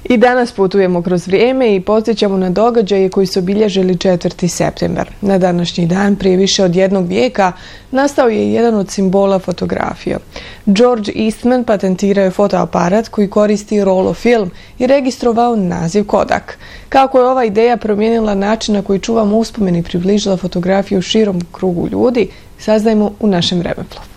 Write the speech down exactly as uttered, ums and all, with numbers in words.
I danas putujemo kroz vrijeme i podsjećamo na događaje koji su obilježili četvrti septembar. Na današnji dan, prije više od jednog vijeka, nastao je jedan od simbola fotografije. George Eastman patentirao je fotoaparat koji koristi rolo film i registrovao naziv Kodak. Kako je ova ideja promijenila način na koji čuvamo uspomeni i približila fotografiju širom krugu ljudi, saznajmo u našem Vremeplovu.